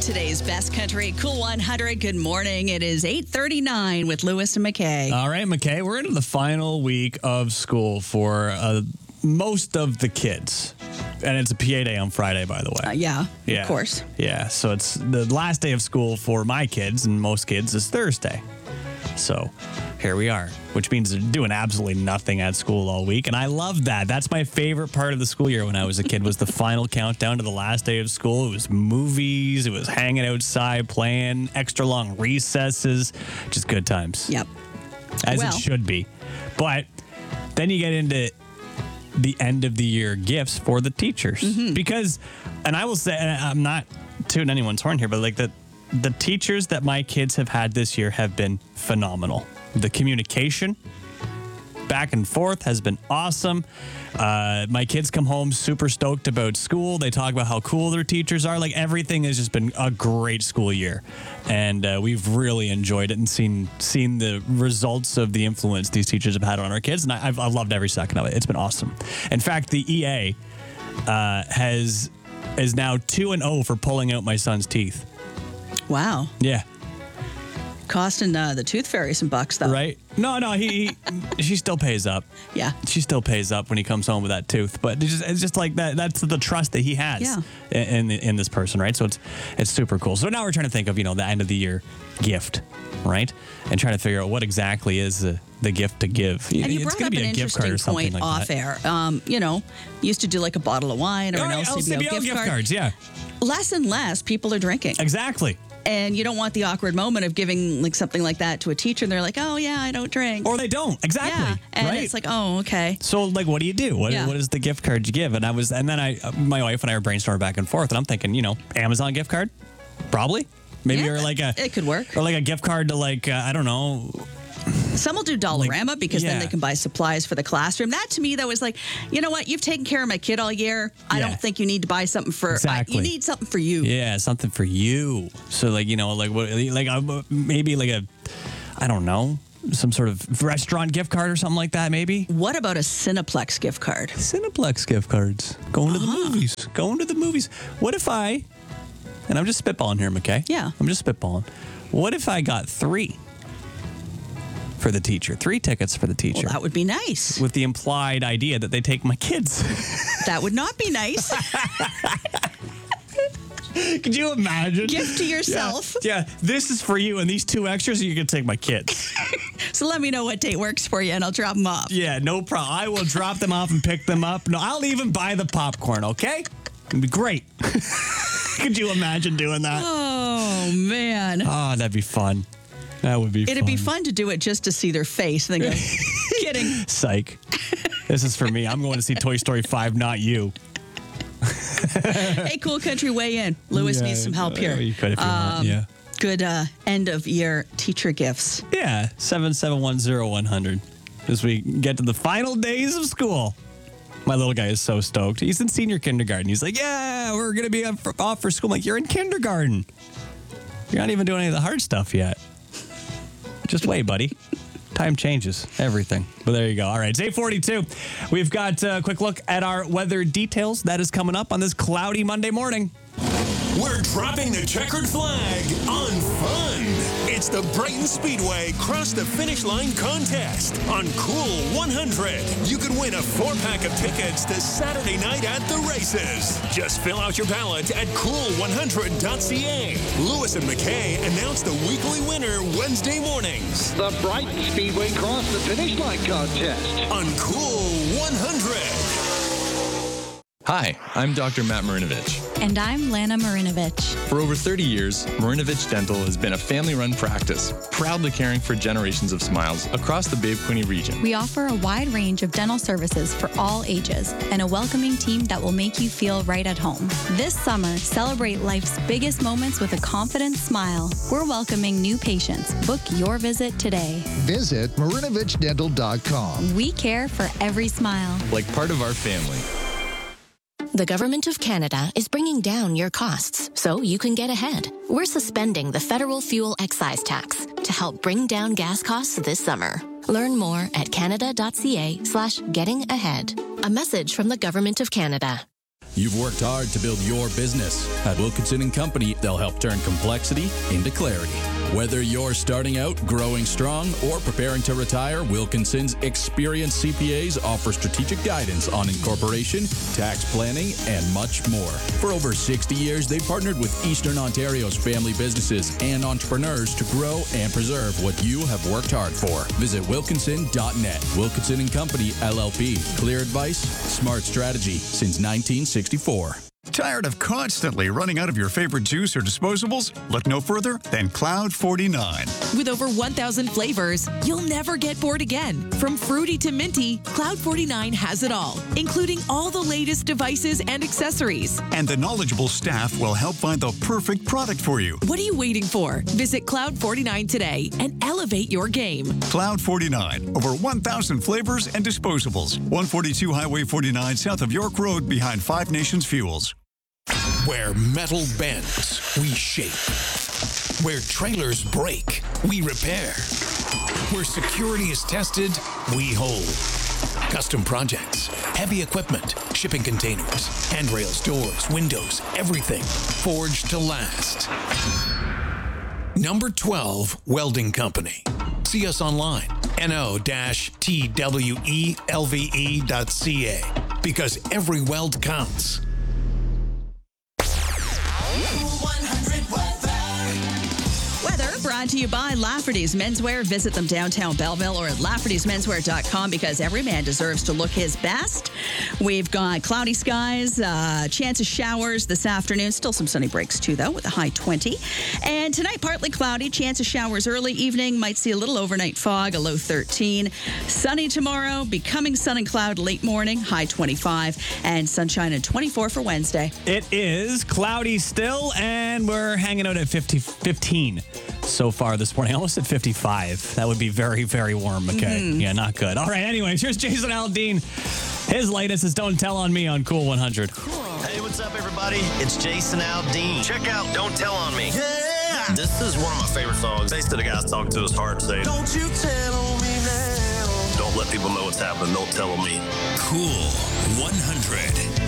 Today's Best Country Cool 100. Good morning. It is 8:39 with Lewis and McKay. All right, McKay, we're into the final week of school for most of the kids. And it's a PA day on Friday, by the way. Yeah, of course. Yeah, so it's the last day of school for my kids, and most kids is Thursday. So here we are, which means they're doing absolutely nothing at school all week. And I love that. That's my favorite part of the school year when I was a kid was the final countdown to the last day of school. It was movies. It was hanging outside, playing, extra long recesses. Just good times. Yep. As it should be. But then you get into the end of the year gifts for the teachers. Because, and I will say, and I'm not tooting anyone's horn here, but like the teachers that my kids have had this year have been phenomenal. The communication back and forth has been awesome. My kids come home super stoked about school. They talk about how cool their teachers are. Like everything has just been a great school year. And we've really enjoyed it and seen the results of the influence these teachers have had on our kids. And I've loved every second of it. It's been awesome. In fact, the EA is now 2-0 for pulling out my son's teeth. Wow. Yeah. Costing the tooth fairy some bucks, though. Right? No, she still pays up. Yeah. She still pays up when he comes home with that tooth. But it's just like that. That's the trust that he has in this person, right? So it's super cool. So now we're trying to think of, the end of the year gift, right? And trying to figure out what exactly is the gift to give. And you brought up an interesting point off air. Used to do like a bottle of wine or an LCBO gift card. Cards, yeah. Less and less people are drinking. Exactly. And you don't want the awkward moment of giving like something like that to a teacher and they're like, oh, yeah, I don't drink. Or they don't. Exactly. Yeah. And right? It's like, oh, okay. So like, what do you do? What is the gift card you give? And my wife and I were brainstorming back and forth and I'm thinking, Amazon gift card? Probably. Maybe or like it could work. Or like a gift card to like, I don't know. Some will do Dollarama because then they can buy supplies for the classroom. That to me, though, is like, you know what? You've taken care of my kid all year. I don't think you need to buy something for. You need something for you. Yeah, something for you. So like, maybe like I don't know, some sort of restaurant gift card or something like that. Maybe. What about a Cineplex gift card? Cineplex gift cards. Going to the movies. Going to the movies. What if and I'm just spitballing here, McKay. Yeah. I'm just spitballing. What if I got 3? For the teacher, 3 tickets for the teacher. Well, that would be nice. With the implied idea that they take my kids. That would not be nice. Could you imagine? Gift to yourself. Yeah, this is for you, and these 2 extras, you can take my kids. So let me know what date works for you, and I'll drop them off. Yeah, no problem. I will drop them off and pick them up. No, I'll even buy the popcorn, okay? It'd be great. Could you imagine doing that? Oh, man. Oh, that'd be fun. That would be fun. It'd be fun to do it just to see their face and then go, kidding. Psych. This is for me. I'm going to see Toy Story 5, not you. Hey, Cool Country, weigh in. Lewis needs some help here. You could if you want, yeah. Good end of year teacher gifts. Yeah, 7710100. As we get to the final days of school. My little guy is so stoked. He's in senior kindergarten. He's like, yeah, we're going to be off for school. I'm like, you're in kindergarten. You're not even doing any of the hard stuff yet. Just wait, buddy. Time changes everything. But there you go. All right, it's 8:42. We've got a quick look at our weather details. That is coming up on this cloudy Monday morning. We're dropping the checkered flag on fun. It's the Brighton Speedway Cross the Finish Line contest on Cool 100. You can win a 4-pack of tickets to Saturday night at the races. Just fill out your ballot at cool100.ca. Lewis and McKay announce the weekly winner Wednesday mornings. The Brighton Speedway Cross the Finish Line contest on Cool 100. Hi, I'm Dr. Matt Marinovich. And I'm Lana Marinovich. For over 30 years, Marinovich Dental has been a family-run practice, proudly caring for generations of smiles across the Bay of Quinte region. We offer a wide range of dental services for all ages and a welcoming team that will make you feel right at home. This summer, celebrate life's biggest moments with a confident smile. We're welcoming new patients. Book your visit today. Visit MarinovichDental.com. We care for every smile. Like part of our family. The Government of Canada is bringing down your costs so you can get ahead. We're suspending the federal fuel excise tax to help bring down gas costs this summer. Learn more at canada.ca/gettingahead. A message from the Government of Canada. You've worked hard to build your business. At Wilkinson & Company, they'll help turn complexity into clarity. Whether you're starting out, growing strong, or preparing to retire, Wilkinson's experienced CPAs offer strategic guidance on incorporation, tax planning, and much more. For over 60 years, they've partnered with Eastern Ontario's family businesses and entrepreneurs to grow and preserve what you have worked hard for. Visit wilkinson.net. Wilkinson & Company, LLP. Clear advice, smart strategy since 1964. Tired of constantly running out of your favorite juice or disposables? Look no further than Cloud 49. With over 1,000 flavors, you'll never get bored again. From fruity to minty, Cloud 49 has it all, including all the latest devices and accessories. And the knowledgeable staff will help find the perfect product for you. What are you waiting for? Visit Cloud 49 today and elevate your game. Cloud 49. Over 1,000 flavors and disposables. 142 Highway 49 south of York Road behind Five Nations Fuels. Where metal bends, we shape. Where trailers break, we repair. Where security is tested, we hold. Custom projects, heavy equipment, shipping containers, handrails, doors, windows, everything forged to last. Number 12 Welding Company. See us online, no-twelve.ca, because every weld counts. Brought to you by Lafferty's Menswear. Visit them downtown Belleville or at Lafferty'sMenswear.com because every man deserves to look his best. We've got cloudy skies, chance of showers this afternoon. Still some sunny breaks too, though, with a high 20. And tonight, partly cloudy, chance of showers early evening. Might see a little overnight fog, a low 13. Sunny tomorrow, becoming sun and cloud late morning, high 25. And sunshine at 24 for Wednesday. It is cloudy still, and we're hanging out at 15 so far this morning. I almost said 55. That would be very, very warm, okay? Yeah, not good. All right, anyways, here's Jason Aldean. His latest is Don't Tell on Me on Cool 100. Hey, what's up, everybody? It's Jason Aldean. Check out Don't Tell on Me. Yeah! This is one of my favorite songs. Basically, the guy's talking to his heart saying, don't you tell on me now. Don't let people know what's happening. Don't tell on me. Cool 100.